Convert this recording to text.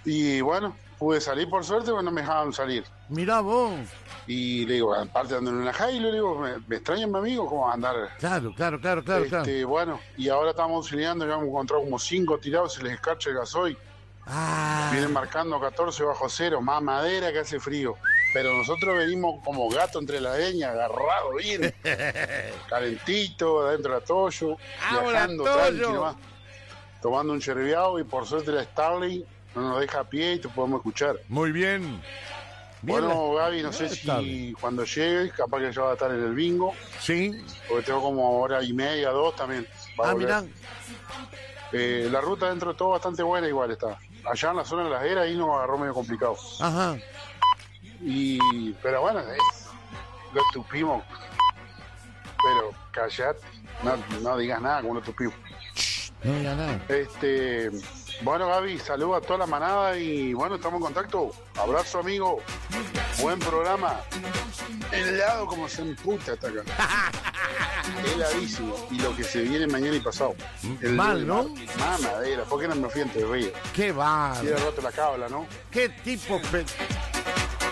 Y bueno, pude salir por suerte, pero no me dejaban salir. Mirá vos. Y le digo, aparte ando en una jailo, le digo, me extrañan mi amigo, ¿cómo va a andar? Claro. Bueno, y ahora estamos auxiliando, ya hemos encontrado como 5 tirados, se les escarcha el gasoil. Vienen marcando 14 bajo cero, más madera que hace frío. Pero nosotros venimos como gato entre la leña, agarrado bien, calentito, adentro del atollo, viajando tranquilo más, tomando un cherviao, y por suerte la Starley no nos deja a pie y te podemos escuchar. Muy bien. Bueno, Gaby, no sé si cuando llegues, capaz que ya va a estar en el bingo. Sí. Porque tengo como hora y media, 2 también. Mirá. La ruta dentro de todo bastante buena, igual está. Allá en la zona de las eras ahí nos agarró medio complicado. Ajá. Pero bueno, lo tupimos. Pero callate, no digas nada como lo tupimos. No digas nada. Bueno, Gaby, saludos a toda la manada y bueno, estamos en contacto. Abrazo, amigo. Buen programa. Helado como se emputa hasta acá. Heladísimo. Y lo que se viene mañana y pasado. Mal, ¿no? Mamadera. ¿Por qué no me fui entre río? Qué va. Si era roto la cábala, ¿no? Qué tipo